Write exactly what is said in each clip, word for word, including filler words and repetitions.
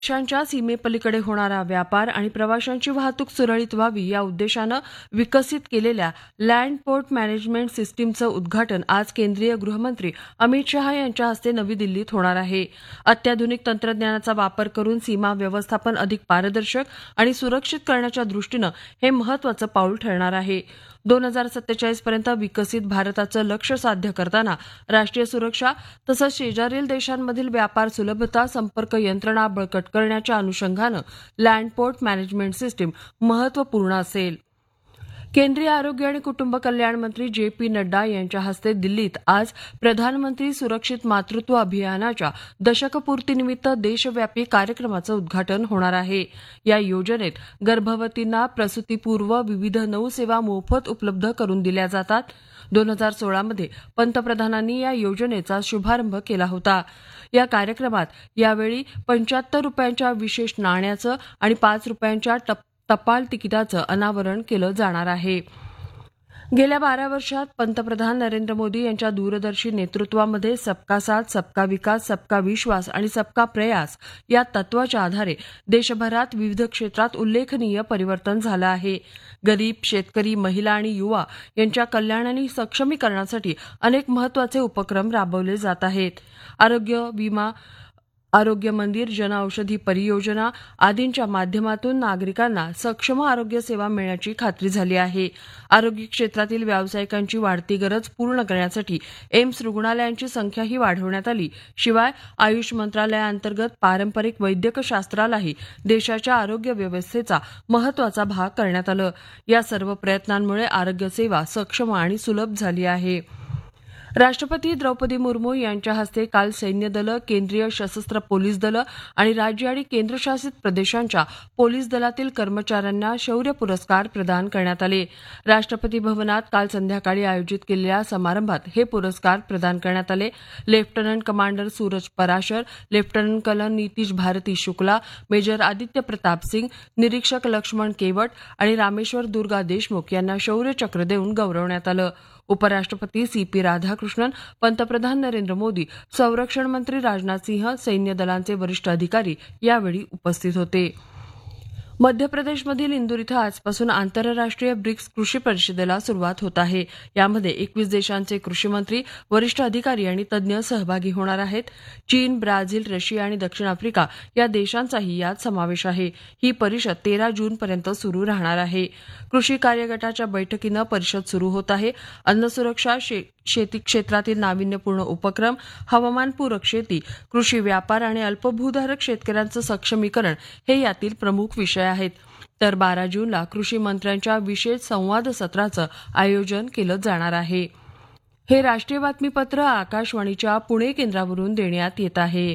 देशांच्या सीमेपलीकडे होणारा व्यापार आणि प्रवाशांची वाहतूक सुरळीत व्हावी या उद्देशानं विकसित केलेल्या लँड पोर्ट मॅनेजमेंट सिस्टीमचं उद्घाटन आज केंद्रीय गृहमंत्री अमित शहा यांच्या हस्ते नवी दिल्लीत होणार आहे. अत्याधुनिक तंत्रज्ञानाचा वापर करून सीमा व्यवस्थापन अधिक पारदर्शक आणि सुरक्षित करण्याच्या दृष्टीनं हे महत्त्वाचं पाऊल ठरणार आहे. दोन हजार सत्तेचाळीस पर्यंत विकसित भारताचं लक्ष्य साध्य करताना राष्ट्रीय सुरक्षा तसंच शेजारील देशांमधील व्यापार सुलभता, संपर्क यंत्रणा बळकट करण्याच्या अनुषंगानं लँड पोर्ट मॅनेजमेंट सिस्टीम महत्त्वपूर्ण असेल. केंद्रीय आरोग्य आणि कुटुंब कल्याण मंत्री जे पी नड्डा यांच्या हस्ते दिल्लीत आज प्रधानमंत्री सुरक्षित मातृत्व अभियानाच्या दशकपूर्तीनिमित्त देशव्यापी कार्यक्रमाचं उद्घाटन होणार आहे. या योजनेत गर्भवतींना प्रसूतीपूर्व विविध नऊ सेवा मोफत उपलब्ध करून दिल्या जातात. दोन हजार सोळामध्ये पंतप्रधानांनी या योजनेचा शुभारंभ केला होता. या कार्यक्रमात यावेळी पंच्याहत्तर रुपयांच्या विशेष नाण्याचं आणि पाच रुपयांच्या टप टपाल तिकिटाचं अनावरण केलं जाणार आहे. गेल्या बारा वर्षात पंतप्रधान नरेंद्र मोदी यांच्या दूरदर्शी नेतृत्वामध्ये सबका साथ, सबका विकास, सबका विश्वास आणि सबका प्रयास या तत्वाच्या आधारे देशभरात विविध क्षेत्रात उल्लेखनीय परिवर्तन झालं आहे. गरीब, शेतकरी, महिला आणि युवा यांच्या कल्याण आणि सक्षमीकरणासाठी अनेक महत्त्वाचे उपक्रम राबवले जात आहेत. आरोग्य विमा, आरोग्य मंदिर, जनऔषधी परियोजना आदींच्या माध्यमातून नागरिकांना सक्षम आरोग्य सेवा मिळण्याची खात्री झाली आहे. आरोग्य क्षेत्रातील व्यावसायिकांची वाढती गरज पूर्ण करण्यासाठी एम्स रुग्णालयांची संख्याही वाढवण्यात आली. शिवाय आयुष मंत्रालयाअंतर्गत पारंपरिक वैद्यकशास्त्रालाही देशाच्या आरोग्य व्यवस्थेचा महत्त्वाचा भाग करण्यात आलं. या सर्व प्रयत्नांमुळे आरोग्य सेवा सक्षम आणि सुलभ झाली आहे. राष्ट्रपती द्रौपदी मुर्मू यांच्या हस्ते काल सैन्य दलं, केंद्रीय सशस्त्र पोलीस दलं आणि राज्य आणि केंद्रशासित प्रदेशांच्या पोलीस दलातील कर्मचाऱ्यांना शौर्य पुरस्कार प्रदान करण्यात आले. राष्ट्रपती भवनात काल संध्याकाळी आयोजित केलेल्या समारंभात हे पुरस्कार प्रदान करण्यात आले. Lieutenant commander Suraj Parashar, lieutenant colonel Nitish Bharti Shukla, major Aditya Pratap Singh, निरीक्षक लक्ष्मण केवट आणि रामेश्वर दुर्गा देशमुख यांना शौर्य चक्र देऊन गौरवण्यात आलं. उपराष्ट्रपती सी पी राधाकृष्णन, पंतप्रधान नरेंद्र मोदी, संरक्षण मंत्री राजनाथ सिंह, सैन्य दलांचे वरिष्ठ अधिकारी यावेळी उपस्थित होते. मध्य प्रदेशमधील इंदूर इथं आजपासून आंतरराष्ट्रीय ब्रिक्स कृषी परिषदेला सुरुवात होत आहे. यामध्ये एकवीस देशांचे कृषी मंत्री, वरिष्ठ अधिकारी आणि तज्ज्ञ सहभागी होणार आहेत. चीन, ब्राझील, रशिया आणि दक्षिण आफ्रिका या देशांचाही यात समावेश आहे. ही परिषद तेरा जूनपर्यंत सुरू राहणार आहे. कृषी कार्यगटाच्या बैठकीनं परिषद सुरू होत आहे. अन्नसुरक्षा, शेती क्षेत्रातील नाविन्यपूर्ण उपक्रम, हवामानपूरक शेती, कृषी व्यापार आणि अल्पभूधारक शेतकऱ्यांचं सक्षमीकरण हे यातील प्रमुख विषय आहेत. तर बारा जूनला कृषी मंत्र्यांच्या विशेष संवाद सत्राचं आयोजन केलं जाणार आहे. हे राष्ट्रीय बातमीपत्र आकाशवाणीच्या पुणे केंद्रावरून देण्यात येत आहे.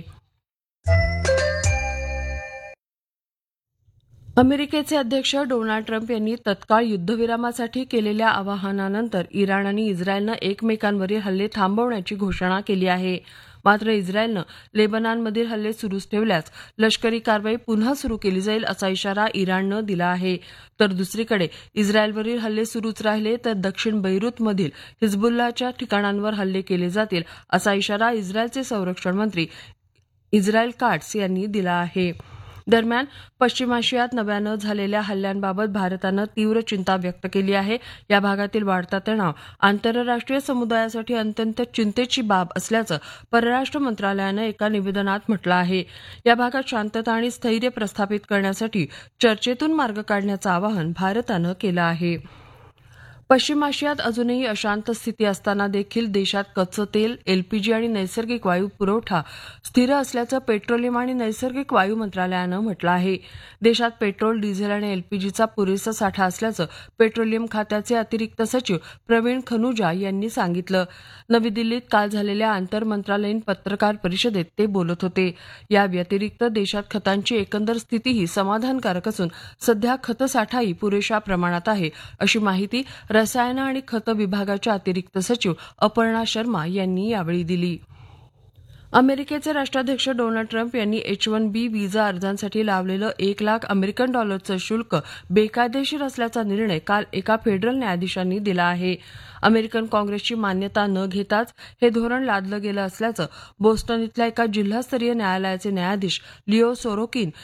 अमेरिकेचे अध्यक्ष डोनाल्ड ट्रम्प यांनी तत्काळ युद्धविरामासाठी केलेल्या आवाहनानंतर इराण आणि इस्रायलनं एकमेकांवरील हल्ले थांबवण्याची घोषणा केली आहे. मात्र इस्रायलनं लेबनॉनमधील हल्ले सुरूच ठेवल्यास लष्करी कारवाई पुन्हा सुरू केली जाईल असा इशारा इराणनं दिला आहे. तर दुसरीकडे इस्रायलवरील हल्ले सुरूच राहिले तर दक्षिण बैरूतमधील हिजबुल्लाच्या ठिकाणांवर हल्ले केले जातील असा इशारा इस्रायलचे संरक्षण मंत्री इस्रायल काट्स यांनी दिला आहे. दरम्यान पश्चिम आशियात नव्यानं झालेल्या हल्ल्यांबाबत भारतानं तीव्र चिंता व्यक्त केली आहे. या भागातील वाढता तणाव आंतरराष्ट्रीय समुदायासाठी अत्यंत चिंतेची बाब असल्याचं परराष्ट्र मंत्रालयानं एका निवेदनात म्हटलं आहे. या भागात शांतता आणि स्थैर्य प्रस्थापित करण्यासाठी चर्चेतून मार्ग काढण्याचं आवाहन भारतानं केलं आहे. पश्चिम आशियात अजूनही अशांत स्थिती असताना देखील देशात कच्चं तेल, एलपीजी आणि नैसर्गिक वायू पुरवठा स्थिर असल्याचं पेट्रोलियम आणि नैसर्गिक वायू मंत्रालयानं म्हटलं आहे. देशात पेट्रोल, डिझेल आणि एलपीजीचा पुरेसा साठा असल्याचं पेट्रोलियम खात्याचे अतिरिक्त सचिव प्रवीण खनुजा यांनी सांगितलं. नवी दिल्लीत काल झालेल्या आंतरमंत्रालयीन पत्रकार परिषदेत ते बोलत होते. या व्यतिरिक्त देशात खतांची एकंदर स्थितीही समाधानकारक असून सध्या खतसाठाही पुरेशा प्रमाणात आहे अशी माहिती रसायन आणि खत विभागाच्या अतिरिक्त सचिव अपर्णा शर्मा यांनी यावेळी दिली. अमेरिकेचे राष्ट्राध्यक्ष डोनाल्ड ट्रम्प यांनी एच वन बी व्हिसा अर्जांसाठी लावलेलं एक लाख अमेरिकन डॉलरचं शुल्क बेकायदेशीर असल्याचा निर्णय काल एका फेडरल न्यायाधीशांनी दिला आहे. अमेरिकन काँग्रेसची मान्यता न घेताच हे धोरण लादलं गेलं असल्याचं बोस्टन इथल्या एका जिल्हास्तरीय न्यायालयाचे न्यायाधीश लिओ सोरोकिन